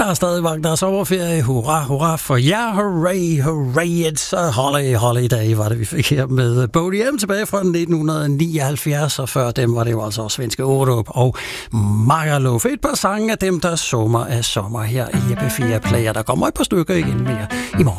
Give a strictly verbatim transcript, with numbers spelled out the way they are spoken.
Der er stadig vagt, der er sommerferie. Hurra, hurra for jer. Hooray, hooray, it's a holiday, holiday, var det, vi fik her med Bodie M tilbage fra nitten nioghalvfjerds, og før dem var det jo altså svenske Orup og Magaluf. Et par sange af dem, der summer af sommer her i P fire Player. Der kommer et par stykker igen mere i morgen.